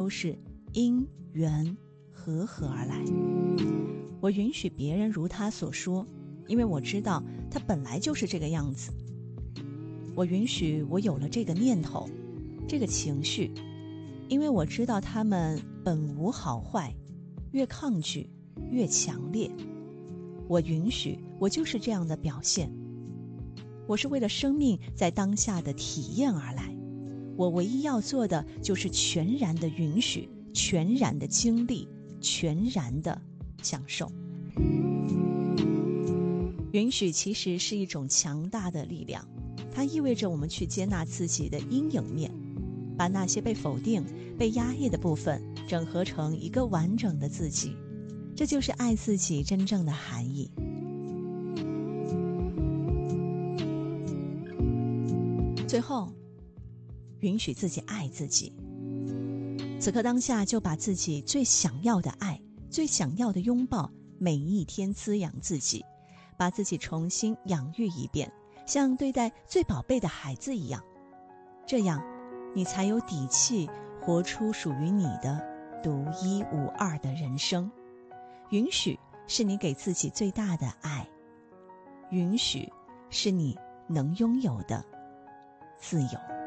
是因缘和合而来。我允许别人如他所说，因为我知道他本来就是这个样子。我允许我有了这个念头，这个情绪，因为我知道他们本无好坏，越抗拒越强烈。我允许我就是这样的表现。我是为了生命在当下的体验而来，我唯一要做的就是全然的允许，全然的经历，全然的享受。允许其实是一种强大的力量，它意味着我们去接纳自己的阴影面，把那些被否定、被压抑的部分整合成一个完整的自己，这就是爱自己真正的含义。最后，允许自己爱自己。此刻当下，就把自己最想要的爱、最想要的拥抱，每一天滋养自己，把自己重新养育一遍，像对待最宝贝的孩子一样。这样，你才有底气活出属于你的独一无二的人生。允许是你给自己最大的爱，允许是你能拥有的自由。